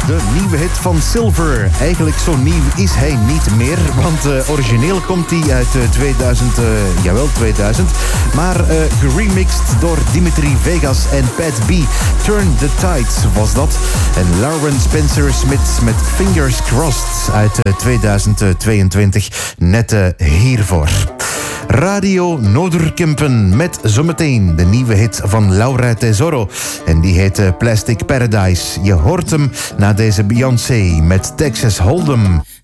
de nieuwe hit van Silver. Eigenlijk zo nieuw is hij niet meer, want origineel komt hij uit 2000, 2000. Maar geremixed door Dimitri Vegas en Pat B. Turn the Tide was dat. En Lauren Spencer Smith met Fingers Crossed uit 2022. Net hiervoor. Radio Noorderkempen met zometeen de nieuwe hit van Laura Tesoro. En die heet Plastic Paradise. Je hoort hem na deze Beyoncé met Texas Hold'em.